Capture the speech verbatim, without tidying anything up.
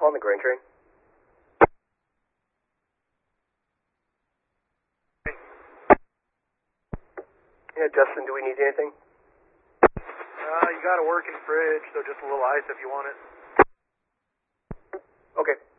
calling the grain train. Yeah, Justin, do we need anything? Uh, you got a working fridge, so just a little ice if you want it. Okay.